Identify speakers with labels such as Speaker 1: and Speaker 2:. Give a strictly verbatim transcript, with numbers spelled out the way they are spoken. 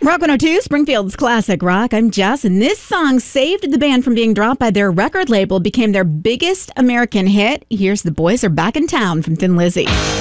Speaker 1: Rock one oh two, Springfield's classic rock. I'm Jess, and this song saved the band from being dropped by their record label, became their biggest American hit. Here's The Boys Are Back in Town from Thin Lizzy.